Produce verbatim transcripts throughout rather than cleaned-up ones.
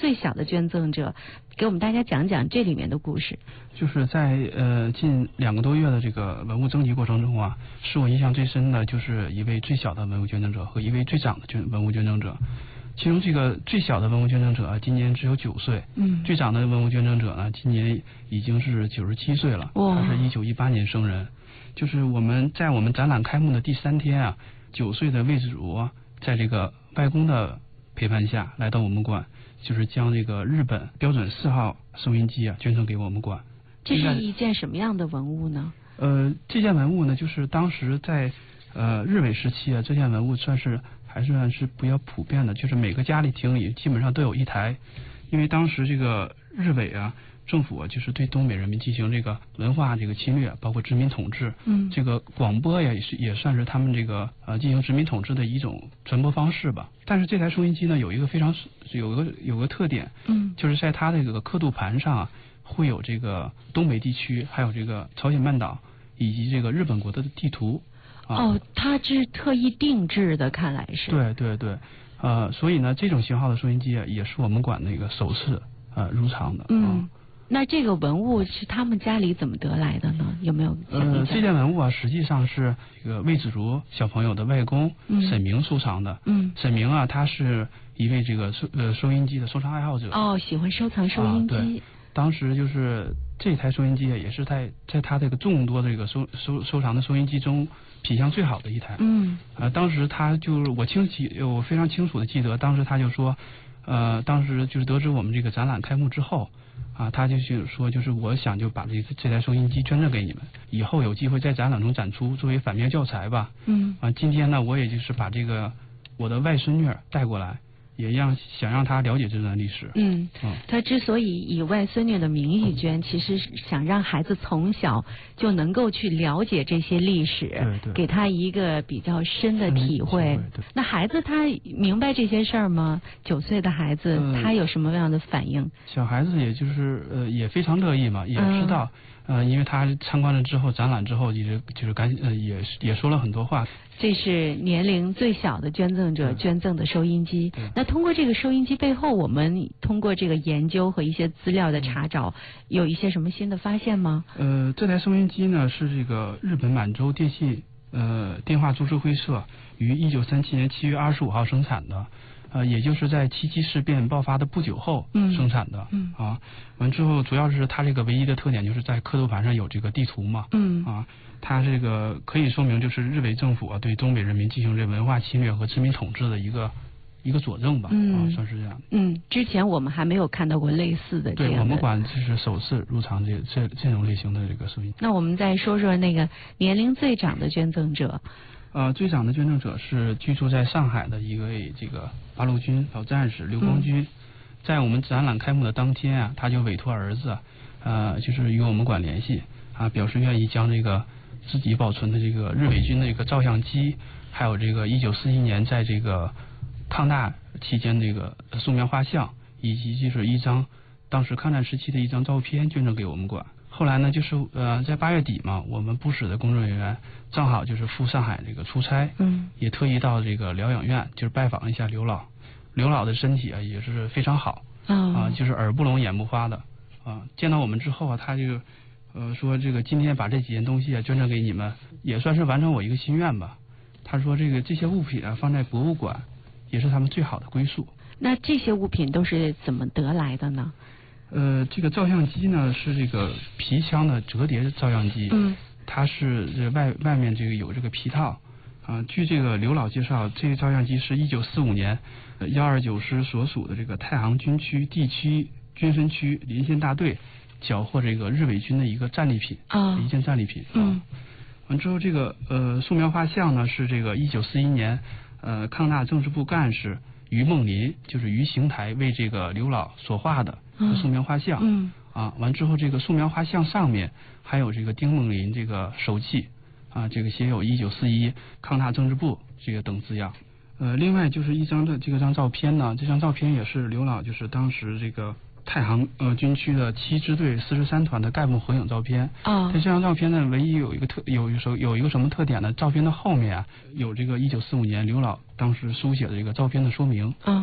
最小的捐赠者，给我们大家讲讲这里面的故事。 就是在呃近两个多月的这个文物征集过程中啊，使我印象最深的就是一位最小的文物捐赠者和一位最长的捐文物捐赠者。其中这个最小的文物捐赠者、啊、今年只有九岁，嗯，最长的文物捐赠者呢，今年已经是九十七岁了，他是一九一八年生人。就是我们在我们展览开幕的第三天啊，九岁的魏子如啊，在这个外公的陪伴下来到我们馆，就是将这个日本标准四号收音机啊捐赠给我们馆。 这是一件什么样的文物呢？ 呃，这件文物呢，就是当时在呃日伪时期啊，这件文物算是还算是比较普遍的，就是每个家里庭里基本上都有一台，因为当时这个日伪啊政府啊就是对东北人民进行这个文化这个侵略，包括殖民统治，嗯，这个广播呀也是也算是他们这个呃进行殖民统治的一种传播方式吧。但是这台收音机呢有一个非常有个有个特点，嗯，就是在它这个刻度盘上啊会有这个东北地区，还有这个朝鲜半岛以及这个日本国的地图。 啊、哦，它是特意定制的，看来是。 对对对，呃，所以呢，这种型号的收音机啊，也是我们馆那个首次呃入场的。 嗯，啊、那这个文物是他们家里怎么得来的呢？有没有想一想？ 呃，这件文物啊，实际上是这个魏子如小朋友的外公、嗯、沈明收藏的。嗯，沈明啊，他是一位这个收呃收音机的收藏爱好者。 哦，喜欢收藏收音机。啊、 对，当时就是这台收音机也是在在他这个众多这个收收收藏的收音机中品相最好的一台。嗯，呃，当时他就是我清晰，我非常清楚的记得，当时他就说，呃，当时就是得知我们这个展览开幕之后，啊，他就是说，就是我想就把这这台收音机捐赠给你们，以后有机会在展览中展出，作为反面教材吧。嗯，啊，今天呢，我也就是把这个我的外孙女带过来。也让想让他了解这段历史。嗯， 嗯他之所以以外孙女的名义捐，其实是想让孩子从小就能够去了解这些历史， 对对， 给他一个比较深的体会。 嗯、对那孩子他明白这些事儿吗？九岁的孩子、呃、他有什么样的反应？ 小孩子也就是呃也非常乐意嘛，也知道。嗯呃，因为他参观了之后，展览之后，就是就是赶呃也也说了很多话。 这是年龄最小的捐赠者捐赠的收音机。那通过这个收音机背后，我们通过这个研究和一些资料的查找，有一些什么新的发现吗？ 呃，这台收音机呢是这个日本满洲电信呃电话株式会社于一九三七年七月二十五号生产的。呃，也就是在七七事变爆发的不久后生产的。嗯。嗯啊，完之后主要是它这个唯一的特点就是在刻度盘上有这个地图嘛。嗯。啊，它这个可以说明就是日伪政府啊对东北人民进行这文化侵略和殖民统治的一个一个佐证吧。嗯。啊，算是这样。 嗯，之前我们还没有看到过类似的这样的。 对，我们馆这是首次入场这这这种类型的这个收音。 那我们再说说那个年龄最长的捐赠者。 呃，最长的捐赠者是居住在上海的一位这个八路军老战士刘光军。嗯、在我们展览开幕的当天啊，他就委托儿子，呃，就是与我们馆联系啊，表示愿意将这个自己保存的这个日伪军的一个照相机，还有这个一九四一年在这个抗大期间这个素描画像，以及就是一张当时抗战时期的一张照片捐赠给我们馆。后来呢，就是呃，在八月底嘛，我们部室的工作人员正好就是赴上海这个出差，嗯，也特意到这个疗养院，就是拜访一下刘老。刘老的身体啊也是非常好，哦、啊，就是耳不聋眼不花的啊。见到我们之后啊，他就呃说这个今天把这几件东西啊捐赠给你们，也算是完成我一个心愿吧。他说这个这些物品啊放在博物馆，也是他们最好的归宿。 那这些物品都是怎么得来的呢？ 呃，这个照相机呢是这个皮腔的折叠照相机，嗯，它是这外外面这个有这个皮套，啊、呃，据这个刘老介绍，这个照相机是一九四五年幺二九师所属的这个太行军区地区军分区临县大队缴获这个日伪军的一个战利品啊，一件战利品。嗯，完之后这个呃素描画像呢是这个一九四一年呃抗大政治部干事于梦林，就是于邢台为这个刘老所画的素描画像。嗯，啊，完之后这个素描画像上面还有这个丁梦林这个手记啊，这个写有一九四一抗大政治部这个等字样。呃，另外就是一张的这个张照片呢，这张照片也是刘老就是当时这个太行呃军区的七支队四十三团的干部合影照片。啊，这张照片呢，唯一有一个特有一首有一个什么特点呢？照片的后面啊有这个一九四五年刘老当时书写的这个照片的说明。啊，啊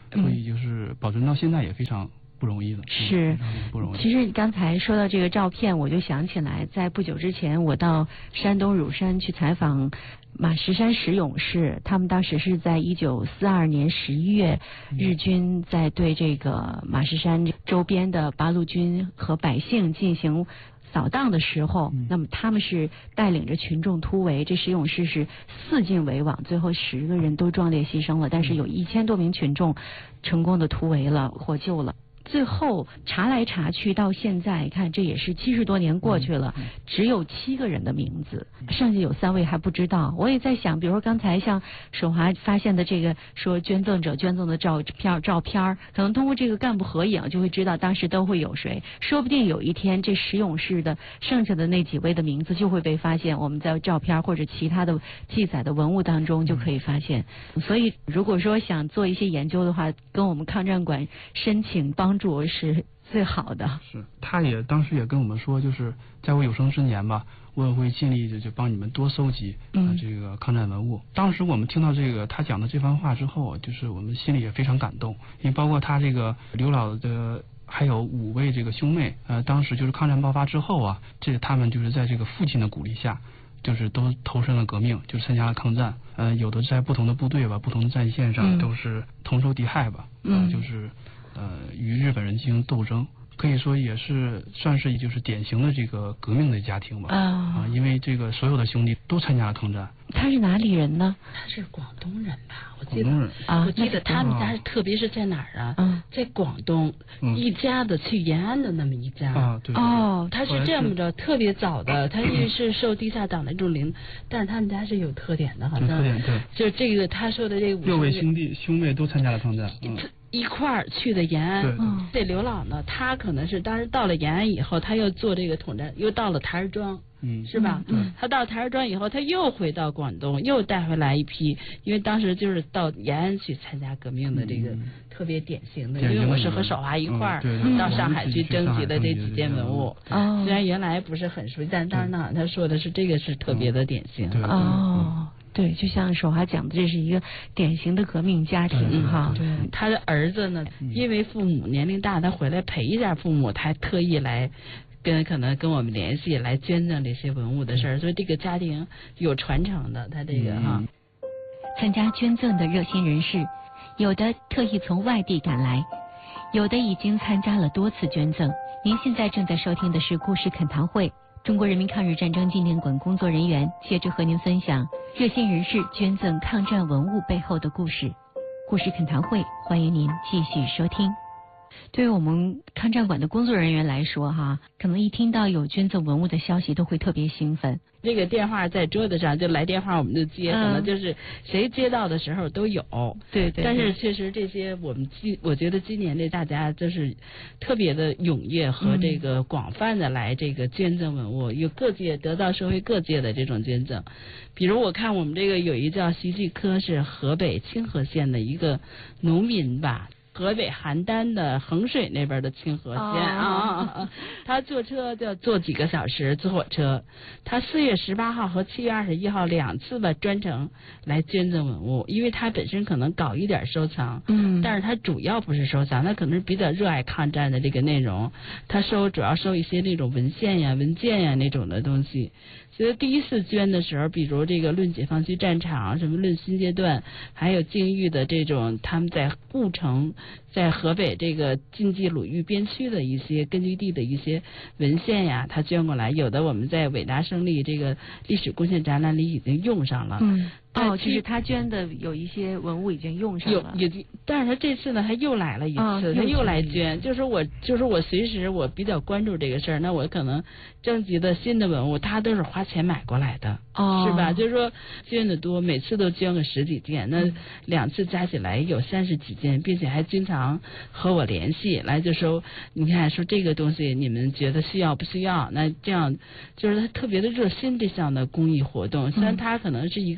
所以就是保存到现在也非常不容易的。 是， 不容易。 其实你刚才说到这个照片，我就想起来，在不久之前，我到山东乳山去采访马石山石勇士，他们当时是在一九四二年十一月，日军在对这个马石山周边的八路军和百姓进行扫荡的时候，那么他们是带领着群众突围，这石勇士是四进围网，最后十个人都壮烈牺牲了，但是有一千多名群众成功的突围了，获救了。最后查来查去，到现在看，这也是七十多年过去了，嗯嗯、只有七个人的名字，剩下有三位还不知道。我也在想，比如说刚才像沈华发现的这个说捐赠者捐赠的照片照片，可能通过这个干部合影就会知道当时都会有谁。说不定有一天这石勇士的剩下的那几位的名字就会被发现，我们在照片或者其他的记载的文物当中就可以发现。嗯、所以如果说想做一些研究的话，跟我们抗战馆申请帮助是最好的。 是，他也当时也跟我们说，就是在我有生之年吧，我也会尽力就就帮你们多搜集、呃、这个抗战文物。嗯、当时我们听到这个他讲的这番话之后，就是我们心里也非常感动，因为包括他这个刘老的还有五位这个兄妹，呃，当时就是抗战爆发之后啊，这他们就是在这个父亲的鼓励下，就是都投身了革命，就参加了抗战。呃，有的在不同的部队吧，不同的战线上、嗯、都是同仇敌忾吧，嗯、呃，就是。呃，与日本人进行斗争，可以说也是算是就是典型的这个革命的家庭吧。啊、呃，因为这个所有的兄弟都参加了抗战。 他是哪里人呢？ 他是广东人吧？我记得啊， 我记得他们家是特别是在哪儿啊？嗯，在广东、嗯、一家子去延安的那么一家。 啊，对。 哦，他是这么着，特别早的，他也是受地下党的这种领，但是他们家是有特点的，好像。 有特点，对。 就这个他说的这五六位兄弟兄妹都参加了抗战。嗯。 一块儿去的延安， 嗯、 这刘老呢，他可能是当时到了延安以后，他又做这个统战，又到了台儿庄， 嗯， 是吧？ 嗯， 他到台儿庄以后，他又回到广东，又带回来一批，因为当时就是到延安去参加革命的这个、嗯、特别典型的，因为我是和少华一块儿、 嗯、 到上海去征集的这几件文物。 哦， 虽然原来不是很熟悉，但当然呢，他说的是这个是特别的典型。 嗯、 哦。对，就像手华讲的，这是一个典型的革命家庭、嗯、哈。 对，他的儿子呢，因为父母年龄大，他回来陪一下父母，他特意来跟可能跟我们联系，来捐赠这些文物的事儿，所以这个家庭有传承的，他这个哈。 参加捐赠的热心人士，有的特意从外地赶来，有的已经参加了多次捐赠。您现在正在收听的是故事恳谈会。中国人民抗日战争纪念馆工作人员接着和您分享热心人士捐赠抗战文物背后的故事。故事恳谈会，欢迎您继续收听。对于我们抗战馆的工作人员来说哈，可能一听到有捐赠文物的消息都会特别兴奋。 这个电话在桌子上就来电话我们就接，嗯、可能就是谁接到的时候都有。 对 对, 对。 但是确实这些我们今我觉得今年这大家就是特别的踊跃和这个广泛的来这个捐赠文物，嗯、有各界得到社会各界的这种捐赠。比如我看我们这个有一叫徐继科，是河北清河县的一个农民吧。河北邯郸的衡水那边的清河县、oh. 啊，他坐车就要坐几个小时，坐火车。他四月十八号和七月二十一号两次吧专程来捐赠文物，因为他本身可能搞一点收藏，嗯，但是他主要不是收藏，他可能是比较热爱抗战的这个内容，他收主要收一些那种文献呀、文件呀那种的东西。所以第一次捐的时候，比如这个论解放区战场，什么论新阶段，还有境域的这种他们在婺城，在河北这个晋冀鲁豫边区的一些根据地的一些文献呀，他捐过来，有的我们在伟大胜利这个历史贡献展览里已经用上了。 嗯。哦，其实他捐的有一些文物已经用上了， 有有，但是他这次呢，他又来了一次，哦、他又来捐，就是我，就是我随时我比较关注这个事儿，那我可能征集的新的文物，他都是花钱买过来的，哦、是吧？就是说捐的多，每次都捐个十几件，那两次加起来有三十几件，并且还经常和我联系，来就说，你看说这个东西你们觉得需要不需要？那这样就是他特别的热心这项的公益活动，虽然他可能是一个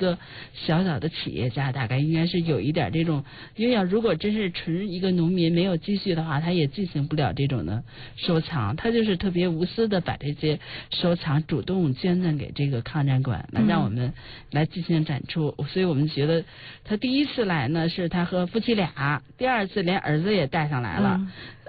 小小的企业家，大概应该是有一点这种，因为要如果真是纯一个农民没有积蓄的话，他也进行不了这种的收藏，他就是特别无私的把这些收藏主动捐赠给这个抗战馆，来让我们来进行展出。嗯、所以我们觉得他第一次来呢，是他和夫妻俩，第二次连儿子也带上来了。嗯